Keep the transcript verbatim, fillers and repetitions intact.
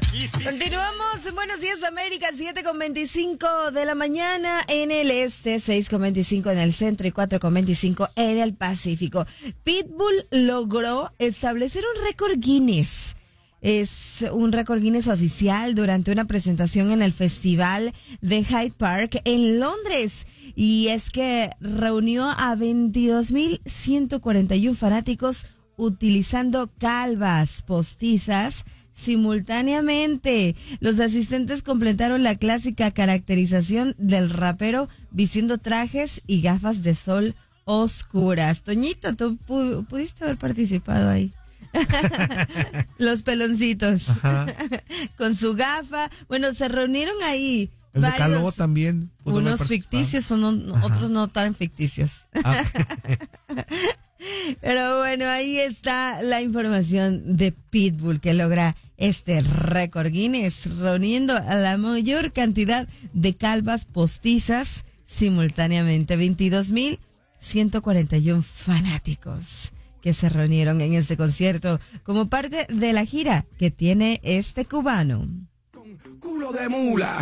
Continuamos en Buenos Días América, siete con veinticinco de la mañana en el este, seis con veinticinco en el centro y cuatro con veinticinco en el Pacífico. Pitbull logró establecer un récord Guinness. Es un récord Guinness oficial durante una presentación en el Festival de Hyde Park en Londres. Y es que reunió a veintidós mil ciento cuarenta y uno fanáticos utilizando calvas postizas simultáneamente. Los asistentes completaron la clásica caracterización del rapero vistiendo trajes y gafas de sol oscuras. Toñito, tú pu- pudiste haber participado ahí. Los peloncitos. Ajá. Con su gafa. Bueno, se reunieron ahí. El varios, decálogo también. Unos ficticios, o no, otros no tan ficticios. Ah. Pero bueno, ahí está la información de Pitbull, que logra este récord Guinness, reuniendo a la mayor cantidad de calvas postizas simultáneamente. veintidós mil ciento cuarenta y uno fanáticos que se reunieron en este concierto como parte de la gira que tiene este cubano. Culo de mula.